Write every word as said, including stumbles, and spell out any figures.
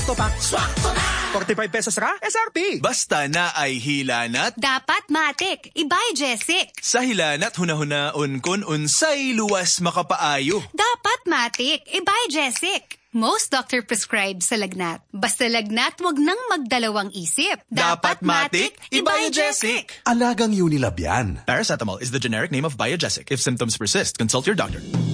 Swakto-pak. Swakto na! forty-five pesos ra, S R P. Basta na ay hilanat. Dapat matik, ibay Jessic. Sa hilanat hunahunaon kun unsay luwas makapaayo. Dapat matik, ibay Jessic. Most doctor prescribe sa lagnat. Basta lagnat, wag nang magdalawang isip. Dapat matik, Ibaya-Jesic. Alagang Unilab yan. Paracetamol is the generic name of Biogesic. If symptoms persist, consult your doctor.